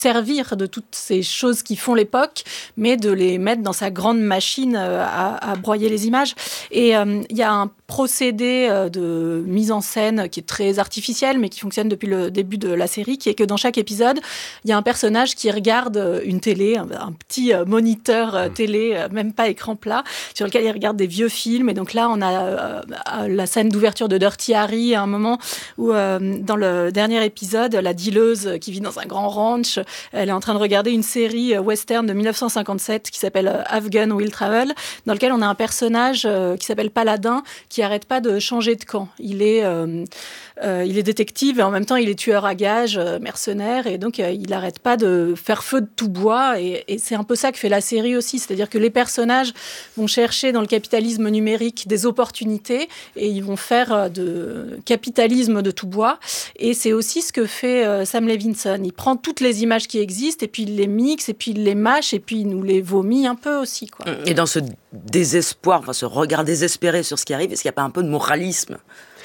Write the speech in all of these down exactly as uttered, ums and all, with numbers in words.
servir de toutes ces choses qui font l'époque, mais de les mettre dans sa grande machine à, à broyer les images. Et il euh, y a un procédé de mise en scène qui est très artificiel, mais qui fonctionne depuis le début de la série, qui est que dans chaque épisode, il y a un personnage qui regarde une télé, un, un petit moniteur télé, même pas écran plat, sur lequel il regarde des vieux films. Et donc là, on a euh, la scène d'ouverture de Dirty Harry, à un moment où, euh, dans le dernier épisode, la dealeuse qui vit dans un grand ranch, elle est en train de regarder une série western de dix-neuf cent cinquante-sept qui s'appelle Afghan Will Travel, dans lequel on a un personnage euh, qui s'appelle Paladin, qui arrête pas de changer de camp. Il est, euh, euh, il est détective et en même temps il est tueur à gages, euh, mercenaire, et donc euh, il n'arrête pas de faire feu de tout bois. Et, et c'est un peu ça que fait la série aussi, c'est-à-dire que les personnages vont chercher dans le capitalisme numérique des opportunités et ils vont faire euh, de capitalisme de tout bois. Et c'est aussi ce que fait euh, Sam Levinson. Il prend toutes les images qui existent et puis il les mixe et puis il les mâche et puis il nous les vomit un peu aussi, quoi. Et dans ce désespoir, enfin ce regard désespéré sur ce qui arrive, est-ce qu'il n'y a pas un peu de moralisme ?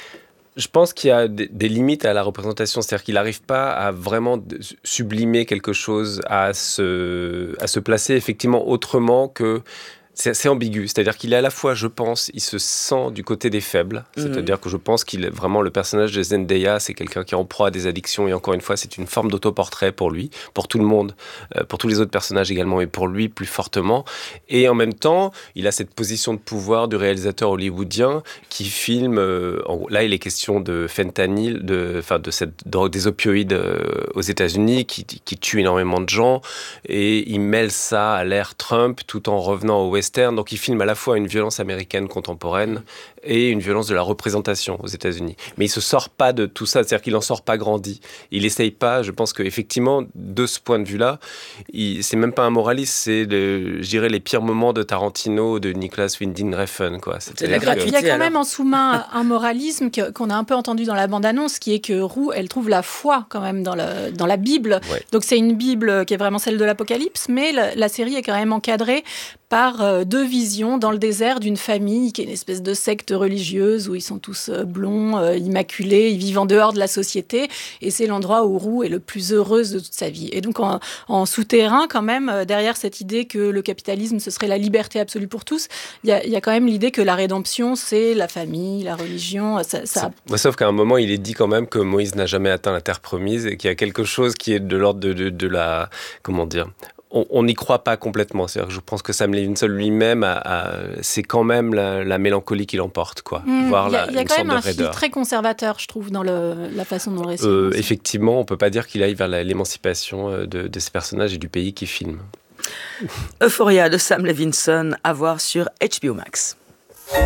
Je pense qu'il y a des, des limites à la représentation, c'est-à-dire qu'il n'arrive pas à vraiment sublimer quelque chose, à se, à se placer effectivement autrement que... C'est assez ambigu, c'est-à-dire qu'il est à la fois, je pense, il se sent du côté des faibles, mmh. c'est-à-dire que je pense qu'il est vraiment le personnage de Zendaya, c'est quelqu'un qui est en proie à des addictions, et encore une fois, c'est une forme d'autoportrait pour lui, pour tout le monde, euh, pour tous les autres personnages également, mais pour lui plus fortement. Et en même temps, il a cette position de pouvoir du réalisateur hollywoodien qui filme, euh, en, là il est question de fentanyl, de, enfin de cette drogue des opioïdes euh, aux États-Unis qui, qui tue énormément de gens, et il mêle ça à l'ère Trump tout en revenant au West. Donc il filme à la fois une violence américaine contemporaine et une violence de la représentation aux États-Unis. Mais il ne se sort pas de tout ça, c'est-à-dire qu'il n'en sort pas grandi. Il n'essaye pas, je pense qu'effectivement, de ce point de vue-là, il, c'est même pas un moraliste, c'est, le, je dirais, les pires moments de Tarantino, de Nicolas Winding Refn, quoi. C'est de la gratuité. Il y a quand alors. même en sous-main un moralisme que, qu'on a un peu entendu dans la bande-annonce, qui est que Roux, elle trouve la foi quand même dans, le, dans la Bible. Ouais. Donc c'est une Bible qui est vraiment celle de l'Apocalypse, mais la, la série est quand même encadrée par euh, deux visions dans le désert d'une famille qui est une espèce de secte religieuse où ils sont tous euh, blonds, euh, immaculés, ils vivent en dehors de la société, et c'est l'endroit où Roux est le plus heureuse de toute sa vie. Et donc en, en souterrain quand même, euh, derrière cette idée que le capitalisme ce serait la liberté absolue pour tous, il y a, y a quand même l'idée que la rédemption c'est la famille, la religion, ça... ça... Sauf qu'à un moment il est dit quand même que Moïse n'a jamais atteint la terre promise et qu'il y a quelque chose qui est de l'ordre de, de, de la... comment dire... on n'y croit pas complètement. C'est-à-dire que je pense que Sam Levinson lui-même, a, a, c'est quand même la, la mélancolie qui l'emporte, quoi. Mmh, Voir y a, la, y a une quand sorte même un de raideur. fil très conservateur, je trouve, dans le, la façon dont le récit euh, Effectivement, on ne peut pas dire qu'il aille vers la, l'émancipation de, de ces personnages et du pays qui filme. Euphoria de Sam Levinson, à voir sur H B O Max.